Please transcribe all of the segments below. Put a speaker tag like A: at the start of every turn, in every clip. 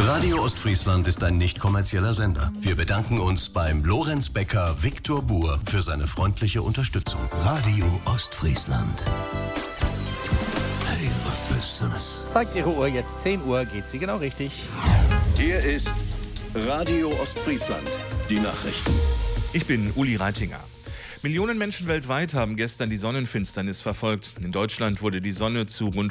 A: Radio Ostfriesland ist ein nicht kommerzieller Sender. Wir bedanken uns beim Lorenz Becker Viktor Buhr für seine freundliche Unterstützung. Radio Ostfriesland. Hey, was bist du das?
B: Zeigt Ihre Uhr jetzt 10 Uhr, geht sie genau richtig.
A: Hier ist Radio Ostfriesland, die Nachrichten.
C: Ich bin Uli Reitinger. Millionen Menschen weltweit haben gestern die Sonnenfinsternis verfolgt. In Deutschland wurde die Sonne zu rund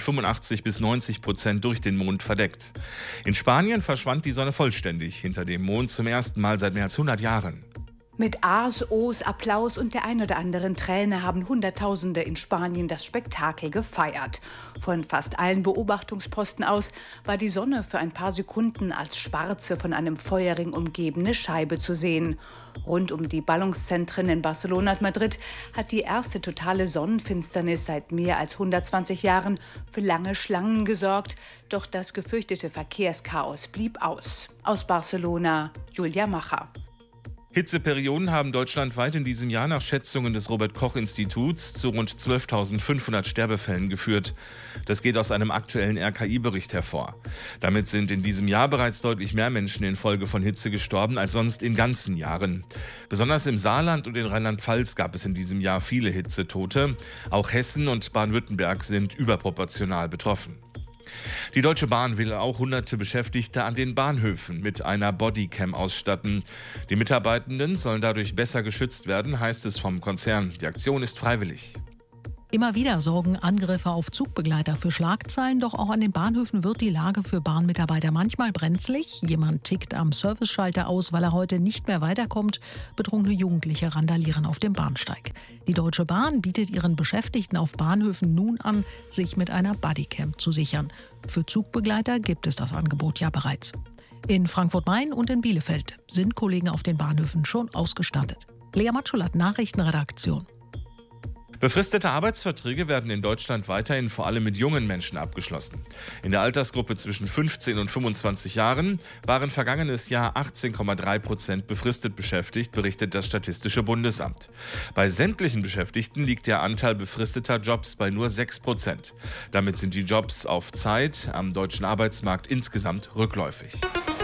C: 85-90% durch den Mond verdeckt. In Spanien verschwand die Sonne vollständig hinter dem Mond zum ersten Mal seit mehr als 100 Jahren.
D: Mit A's, O's, Applaus und der ein oder anderen Träne haben Hunderttausende in Spanien das Spektakel gefeiert. Von fast allen Beobachtungsposten aus war die Sonne für ein paar Sekunden als schwarze, von einem Feuerring umgebene Scheibe zu sehen. Rund um die Ballungszentren in Barcelona und Madrid hat die erste totale Sonnenfinsternis seit mehr als 120 Jahren für lange Schlangen gesorgt. Doch das gefürchtete Verkehrschaos blieb aus. Aus Barcelona, Julia Macher.
C: Hitzeperioden haben deutschlandweit in diesem Jahr nach Schätzungen des Robert-Koch-Instituts zu rund 12.500 Sterbefällen geführt. Das geht aus einem aktuellen RKI-Bericht hervor. Damit sind in diesem Jahr bereits deutlich mehr Menschen infolge von Hitze gestorben als sonst in ganzen Jahren. Besonders im Saarland und in Rheinland-Pfalz gab es in diesem Jahr viele Hitzetote. Auch Hessen und Baden-Württemberg sind überproportional betroffen. Die Deutsche Bahn will auch hunderte Beschäftigte an den Bahnhöfen mit einer Bodycam ausstatten. Die Mitarbeitenden sollen dadurch besser geschützt werden, heißt es vom Konzern. Die Aktion ist freiwillig.
E: Immer wieder sorgen Angriffe auf Zugbegleiter für Schlagzeilen, doch auch an den Bahnhöfen wird die Lage für Bahnmitarbeiter manchmal brenzlig. Jemand tickt am Serviceschalter aus, weil er heute nicht mehr weiterkommt. Betrunkene Jugendliche randalieren auf dem Bahnsteig. Die Deutsche Bahn bietet ihren Beschäftigten auf Bahnhöfen nun an, sich mit einer Bodycam zu sichern. Für Zugbegleiter gibt es das Angebot ja bereits. In Frankfurt-Main und in Bielefeld sind Kollegen auf den Bahnhöfen schon ausgestattet. Lea Matschulat, Nachrichtenredaktion.
C: Befristete Arbeitsverträge werden in Deutschland weiterhin vor allem mit jungen Menschen abgeschlossen. In der Altersgruppe zwischen 15 und 25 Jahren waren vergangenes Jahr 18,3% befristet beschäftigt, berichtet das Statistische Bundesamt. Bei sämtlichen Beschäftigten liegt der Anteil befristeter Jobs bei nur 6%. Damit sind die Jobs auf Zeit am deutschen Arbeitsmarkt insgesamt rückläufig.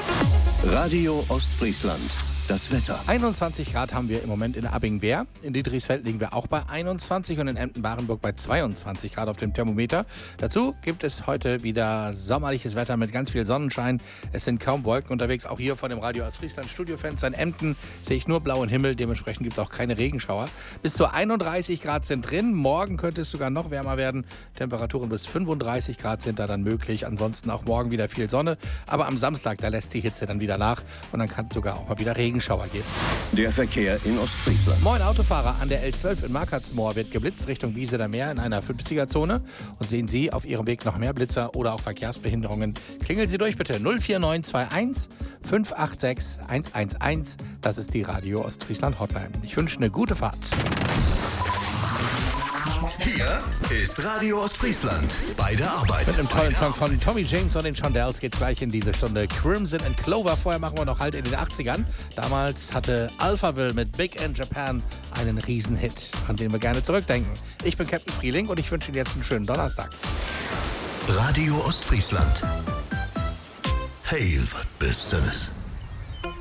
A: Radio Ostfriesland. Das Wetter.
B: 21 Grad haben wir im Moment in Abbing-Wehr. In Diedrichsfeld liegen wir auch bei 21 und in Emden-Barenburg bei 22 Grad auf dem Thermometer. Dazu gibt es heute wieder sommerliches Wetter mit ganz viel Sonnenschein. Es sind kaum Wolken unterwegs, auch hier vor dem Radio Ostfriesland Studiofenster in Emden sehe ich nur blauen Himmel. Dementsprechend gibt es auch keine Regenschauer. Bis zu 31 Grad sind drin. Morgen könnte es sogar noch wärmer werden. Temperaturen bis 35 Grad sind da dann möglich. Ansonsten auch morgen wieder viel Sonne. Aber am Samstag, da lässt die Hitze dann wieder nach und dann kann es sogar auch mal wieder Regenschauer geben.
A: Der Verkehr in Ostfriesland.
B: Moin Autofahrer, an der L12 in Markhartsmoor wird geblitzt Richtung Wiese der Meer in einer 50er-Zone. Und sehen Sie auf Ihrem Weg noch mehr Blitzer oder auch Verkehrsbehinderungen, klingeln Sie durch bitte 04921 586 111. Das ist die Radio Ostfriesland Hotline. Ich wünsche eine gute Fahrt.
A: Hier ist Radio Ostfriesland bei der Arbeit.
B: Mit einem tollen Song von Tommy James und den Shondells geht's gleich in diese Stunde. Crimson and Clover. Vorher machen wir noch halt in den 80ern. Damals hatte Alphaville mit Big in Japan einen Riesenhit, an den wir gerne zurückdenken. Ich bin Captain Frieling und ich wünsche Ihnen jetzt einen schönen Donnerstag.
A: Radio Ostfriesland. Hey, was bist du das?